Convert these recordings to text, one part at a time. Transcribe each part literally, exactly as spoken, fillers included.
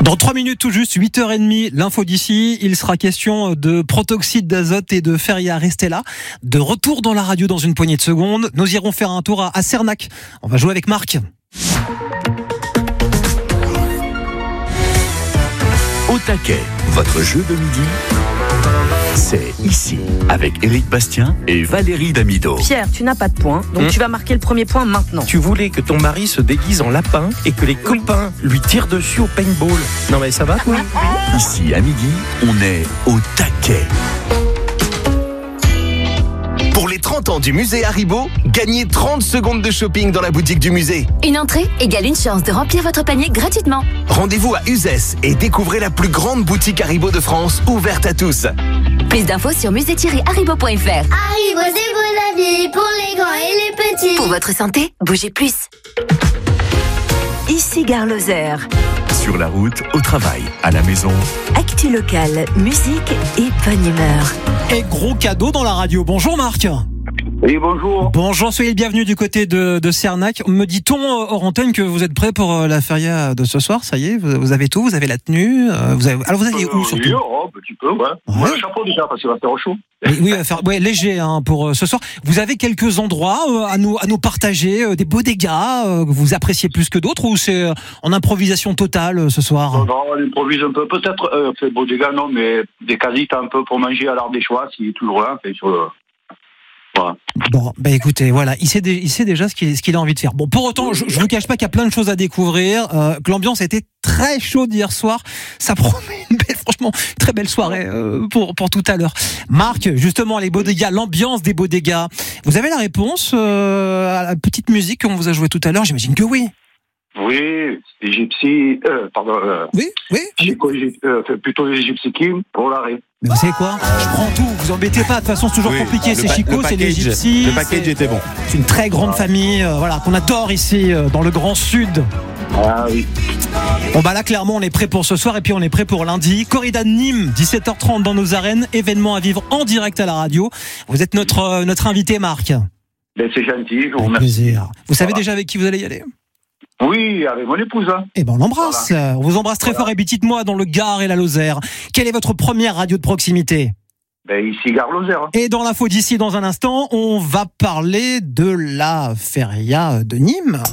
Dans trois minutes tout juste, huit heures trente, l'info d'ici, il sera question de protoxyde d'azote et de Feria. Restez là. De retour dans la radio dans une poignée de secondes. Nous irons faire un tour à, à Cernac. On va jouer avec Marc. Au taquet, votre jeu de midi, c'est ici, avec Éric Bastien et Valérie Damido. Pierre, tu n'as pas de points, donc Hum. tu vas marquer le premier point maintenant. Tu voulais que ton mari se déguise en lapin et que les copains lui tirent dessus au paintball. Non mais ça va? Oui. Ici, à midi, on est au taquet. Pour les trente ans du musée Haribo, gagnez trente secondes de shopping dans la boutique du musée. Une entrée égale une chance de remplir votre panier gratuitement. Rendez-vous à Uzès et découvrez la plus grande boutique Haribo de France, ouverte à tous. Plus d'infos sur musée tiret haribo point f r. Haribo, c'est pour la vie, pour les grands et les petits. Pour votre santé, bougez plus. Ici Gare Lozère. Sur la route, au travail, à la maison. Actu locale, musique et bonne humeur. Et gros cadeau dans la radio. Bonjour Marc. Oui, bonjour. Bonjour, soyez le bienvenu du côté de, de Cernac. Me dit-on euh, hors antenne que vous êtes prêt pour euh, la feria de ce soir? Ça y est, vous, vous avez tout, vous avez la tenue. Euh, vous avez... Alors vous allez où Euh, surtout? oui, oh, un petit peu, ouais. Ouais. Ouais, le chapeau déjà, parce qu'il va faire chaud. Oui, oui, il va faire ouais, léger hein, pour euh, ce soir. Vous avez quelques endroits euh, à nous à nous partager, euh, des beaux dégâts euh, que vous appréciez plus que d'autres, ou c'est euh, en improvisation totale euh, ce soir? Non, non, on improvise un peu, peut-être, euh, fait beau dégâts, non, mais des casites un peu pour manger à l'art des choix, s'il est toujours là, fait sur le... Voilà. Bon, bah écoutez, voilà, il sait, dé- il sait déjà ce qu'il, ce qu'il a envie de faire. Bon, pour autant, je, je vous cache pas qu'il y a plein de choses à découvrir, euh, que l'ambiance a été très chaude hier soir. Ça promet une belle, franchement, très belle soirée euh, pour pour tout à l'heure. Marc, justement, les beaux dégâts, l'ambiance des beaux dégâts. Vous avez la réponse euh, à la petite musique qu'on vous a jouée tout à l'heure? J'imagine que oui. Oui, les gypsies, euh, pardon, euh, Oui, oui. Chico, Gyp- euh, fait plutôt les Gypsy King pour l'arrêt. Mais vous savez quoi? Je prends tout, vous embêtez pas, de toute façon c'est toujours Oui, compliqué, le c'est pa- Chico, le c'est les package- gypsies. Le package c'est- était bon. C'est une très grande famille, euh, voilà, qu'on adore ici, euh, dans le Grand Sud. Ah oui. Bon bah là clairement on est prêt pour ce soir et puis on est prêt pour lundi. Corrida de Nîmes, dix-sept heures trente dans nos arènes, événement à vivre en direct à la radio. Vous êtes notre, euh, notre invité Marc. Ben, c'est gentil, je vous Avec remercie. plaisir. Vous savez Voilà. déjà avec qui vous allez y aller? Oui, avec mon épouse, hein. Eh ben on l'embrasse, on vous embrasse très Voilà. fort et puis dites-moi dans le Gard et la Lozère, quelle est votre première radio de proximité? Ben, ici, Gare Lozère. Et dans l'info d'ici, dans un instant, on va parler de la feria de Nîmes.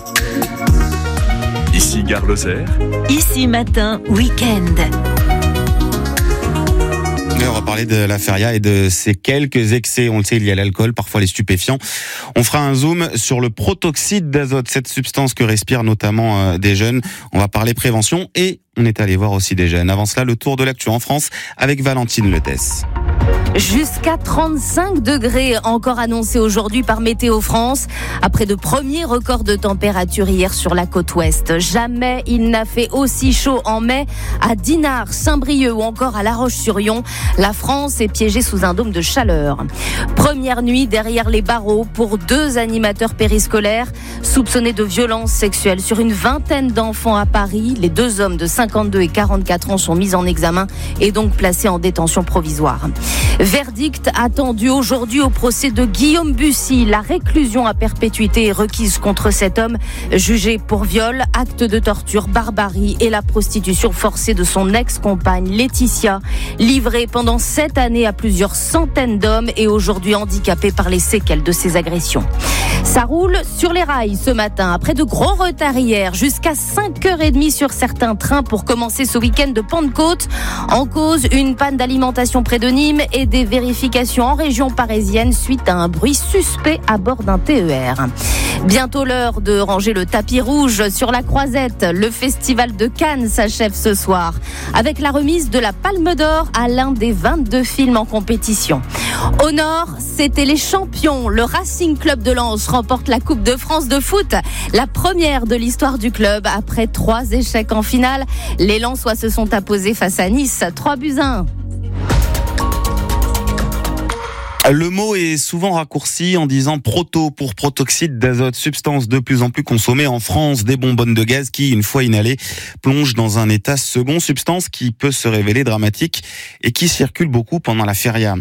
Ici, Gare Lozère. Ici matin, week-end. Et on va parler de la feria et de ses quelques excès. On le sait, il y a l'alcool, parfois les stupéfiants. On fera un zoom sur le protoxyde d'azote, cette substance que respirent notamment euh, des jeunes. On va parler prévention et on est allé voir aussi des jeunes. Avant cela, le tour de l'actu en France avec Valentine Letès. Jusqu'à trente-cinq degrés encore annoncés aujourd'hui par Météo France. Après de premiers records de température hier sur la côte ouest. Jamais il n'a fait aussi chaud en mai à Dinard, Saint-Brieuc ou encore à La Roche-sur-Yon. La France est piégée sous un dôme de chaleur. Première nuit derrière les barreaux pour deux animateurs périscolaires soupçonnés de violences sexuelles sur une vingtaine d'enfants à Paris. Les deux hommes de cinquante-deux et quarante-quatre ans sont mis en examen et donc placés en détention provisoire. Verdict attendu aujourd'hui au procès de Guillaume Bussy. La réclusion à perpétuité est requise contre cet homme jugé pour viol, acte de torture, barbarie et la prostitution forcée de son ex-compagne Laetitia, livrée pendant sept années à plusieurs centaines d'hommes et aujourd'hui handicapé par les séquelles de ces agressions. Ça roule sur les rails ce matin, après de gros retards hier, jusqu'à cinq heures trente sur certains trains pour commencer ce week-end de Pentecôte. En cause, une panne d'alimentation près de Nîmes et des vérifications en région parisienne suite à un bruit suspect à bord d'un T E R. Bientôt l'heure de ranger le tapis rouge sur la Croisette. Le festival de Cannes s'achève ce soir avec la remise de la Palme d'Or à l'un des vingt-deux films en compétition. Au nord, c'était les champions. Le Racing Club de Lens remporte la Coupe de France de foot, la première de l'histoire du club après trois échecs en finale. Les Lensois se sont apposés face à Nice, trois buts à un. Le mot est souvent raccourci en disant proto pour protoxyde d'azote, substance de plus en plus consommée en France, des bonbonnes de gaz qui, une fois inhalées, plongent dans un état second, substance qui peut se révéler dramatique et qui circule beaucoup pendant la feria.